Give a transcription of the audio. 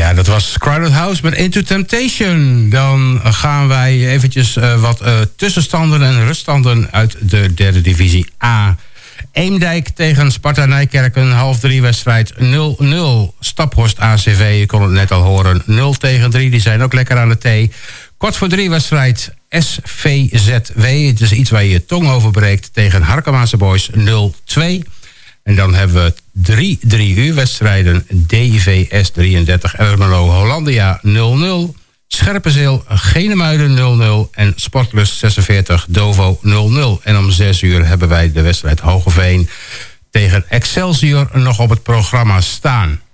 Ja, dat was Crowded House met Into Temptation. Dan gaan wij eventjes wat tussenstanden en ruststanden uit de derde divisie A. Eemdijk tegen Sparta Nijkerken, 2:30 wedstrijd 0-0. Staphorst ACV, je kon het net al horen, 0-3. Die zijn ook lekker aan de thee. 2:45 wedstrijd SVZW. Het is iets waar je je tong over breekt tegen Harkemaanse Boys, 0-2. En dan hebben we 3 uur wedstrijden. DVS 33, Ermelo Hollandia 0-0. Scherpenzeel Genemuiden 0-0. En Sportlust 46, Dovo 0-0. En om 6 uur hebben wij de wedstrijd Hogeveen tegen Excelsior nog op het programma staan.